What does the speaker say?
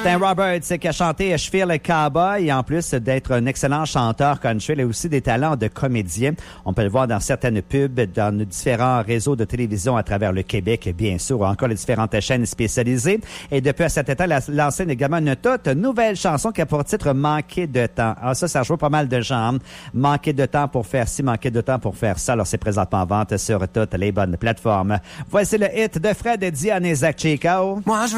Justin Roberts qui a chanté Je file le cowboy et en plus d'être un excellent chanteur country, il a aussi des talents de comédien. On peut le voir dans certaines pubs, dans différents réseaux de télévision à travers le Québec, bien sûr, ou encore les différentes chaînes spécialisées. Et depuis à cet été, il a lancé également une toute nouvelle chanson qui a pour titre Manquer de temps. Alors ça joue pas mal de gens. Manquer de temps pour faire ci, manquer de temps pour faire ça. Alors c'est présentement en vente sur toutes les bonnes plateformes. Voici le hit de Fred, Diane et Zach Chico. Moi,